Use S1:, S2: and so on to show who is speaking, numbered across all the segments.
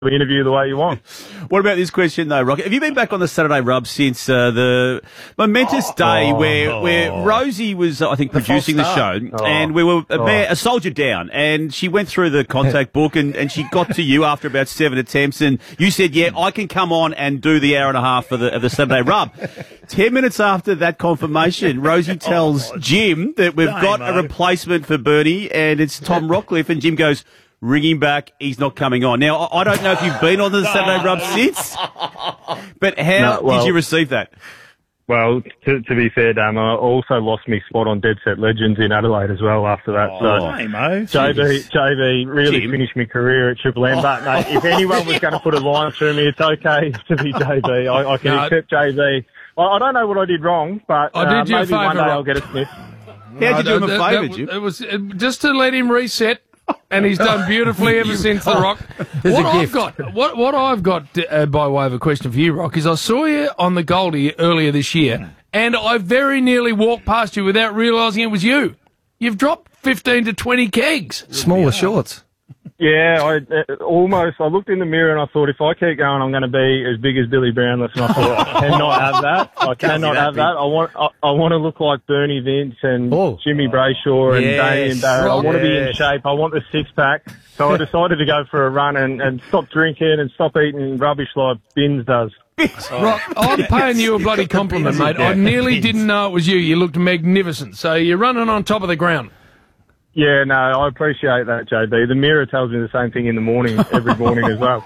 S1: interview the way you want.
S2: What about this question, though, Rock? Have you been back on the Saturday Rub since the momentous day where Rosie was, I think, producing the show, and we were a soldier down, and she went through the contact book, and she got to you after about 7 attempts, and you said, yeah, I can come on and do the hour and a half of the Saturday Rub. 10 minutes after that confirmation, Rosie tells Jim that we've got a replacement for Bernie, and it's Tom Rockcliffe, and Jim goes, ring him back, he's not coming on. Now, I don't know if you've been on the Saturday Rub since, but how did you receive that?
S1: Well, to be fair, Dam, I also lost my spot on Dead Set Legends in Adelaide as well after that. JB really finished my career at Triple M. But, mate, if anyone was going to put a line through me, it's okay to be JB. I can accept JB. I don't know what I did wrong, but
S3: I did you
S1: maybe
S3: a favour,
S1: one day I'll get a sniff.
S2: How'd you do him a favour, Jim?
S3: It was just to let him reset. And he's done beautifully ever since The Rock. What I've got by way of a question for you, Rock, is I saw you on the Goldie earlier this year, and I very nearly walked past you without realising it was you. You've dropped 15 to 20 kegs.
S4: Smaller shorts.
S1: Yeah, I looked in the mirror and I thought, if I keep going, I'm going to be as big as Billy Brownless. And I thought, I cannot have that. I cannot have that. I want to look like Bernie Vince and Jimmy Brayshaw and Damien Barrett. I want to be in shape. I want the six-pack. So I decided to go for a run and stop drinking and stop eating rubbish like Bins does.
S3: Rock, I'm paying you a bloody compliment, mate. I nearly didn't know it was you. You looked magnificent. So you're running on top of the ground.
S1: Yeah, no, I appreciate that, JB. The mirror tells me the same thing in the morning, every morning as well.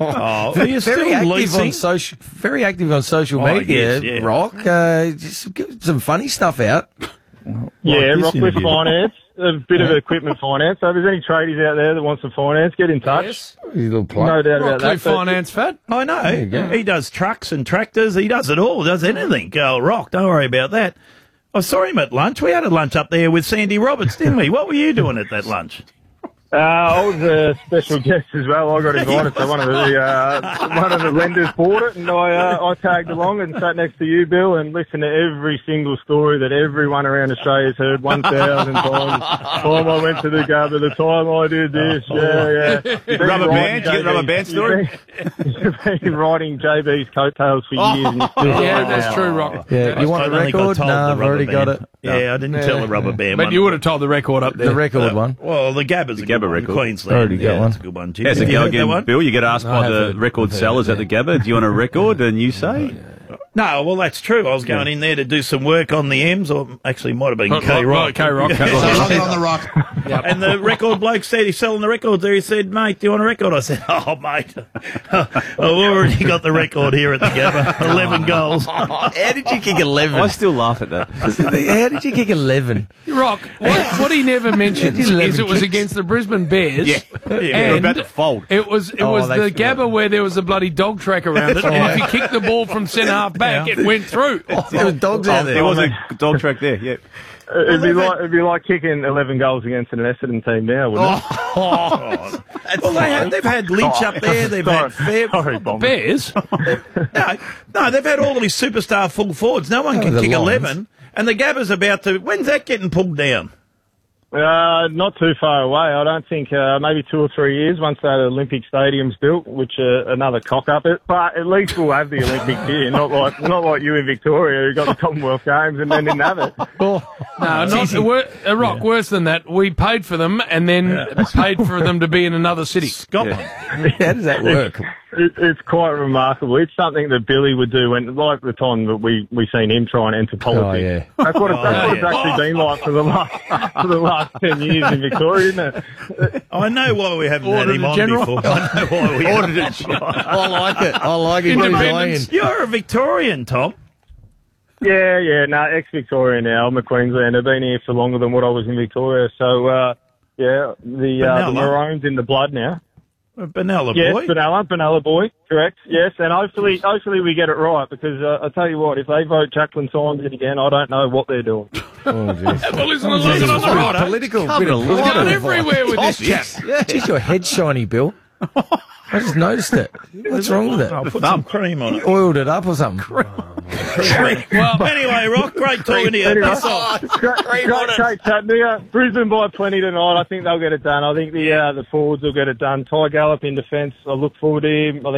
S4: Very active on social media, Rock. Just give some funny stuff out.
S1: Rockcliffe Finance, a bit of equipment finance. So if there's any tradies out there that want some finance, get in touch.
S4: Yes. No doubt about that.
S3: Rockcliffe Finance, Fat.
S5: I know. He does trucks and tractors. He does it all. Does anything. Rock, don't worry about that. I saw him at lunch. We had a lunch up there with Sandy Roberts, didn't we? What were you doing at that lunch?
S1: I was a special guest as well. I got invited, so one of the lenders bought it, and I tagged along and sat next to you, Bill, and listened to every single story that everyone around Australia's heard 1,000 times. The time I went to the Gabba, the time I did this,
S2: Rubber band? Did you get a rubber band story?
S1: You've been riding JB's coattails for years. And
S3: That's true, Rock.
S4: Yeah, you want the record? No, I've already got it.
S5: Yeah, I didn't tell the rubber band one.
S3: But you would have told the record up there.
S4: The record one.
S5: Well, the Gabba's a good one.
S2: record.
S5: Queensland.
S4: Already got one.
S5: That's a good one, Jim.
S2: How's it go again, Bill? You get asked by the record sellers at the Gabba, do you want a record? And you say...
S5: No, well, that's true. I was going in there to do some work on the M's, or actually might have been K-Rock.
S3: K-Rock.
S6: On the rock.
S5: And the record bloke said, he's selling the records there. He said, mate, do you want a record? I said, oh, mate, I've already got the record here at the Gabba. 11 goals.
S4: How did you kick 11?
S2: I still laugh at that.
S4: How did you kick 11?
S3: Rock, what he never mentions is it was against the Brisbane Bears.
S2: Yeah, we're about to fold.
S3: It was the Gabba where there was a bloody dog track around it, and if you kicked the ball from centre half back, it went through.
S4: There was dogs out there.
S2: There was a dog track there, yeah.
S1: It'd be like kicking 11 goals against an Essendon team now, wouldn't it?
S5: Well, they've had Lynch up there. They've had
S3: Bears?
S5: No, they've had all of these superstar full forwards. No one can kick 11. And the Gabba's about to... When's that getting pulled down?
S1: Not too far away. I don't think maybe 2 or 3 years once that Olympic Stadium's built, which another cock up it. But at least we'll have the Olympics here, not like you in Victoria who got the Commonwealth Games and then didn't have it.
S3: Rock, worse than that. We paid for them and then paid for them to be in another city.
S5: Scotland.
S4: How does that work?
S1: It's quite remarkable. It's something that Billy would do when, like the time that we seen him try and enter politics.
S4: Oh, yeah.
S1: That's what it's actually been like for the last 10 years in Victoria, isn't it?
S5: I know why we haven't had him on before. I know why we haven't.
S4: I like it. I like it.
S5: You're a Victorian, Tom.
S1: Yeah, no, ex-Victorian now. I'm a Queenslander. I've been here for longer than what I was in Victoria. So, the Maroons in the blood now.
S5: Benalla
S1: yes,
S5: boy.
S1: Benalla boy, correct. Yes, and hopefully we get it right because I tell you what, if they vote Jacqueline Symes in again, I don't know what they're doing.
S3: Well, listen on the right.
S4: Political.
S3: We're going everywhere with this chap.
S4: Jeez, your head's shiny, Bill. I just noticed it. What's wrong with it?
S5: I'll put some cream on it.
S4: Oiled it up or something.
S5: Well, anyway, Rock, great talking to you.
S1: Anyway,
S5: Piss off.
S1: great chatting to you. Brisbane by plenty tonight. I think they'll get it done. I think the forwards will get it done. Ty Gallop in defence. I look forward to him. I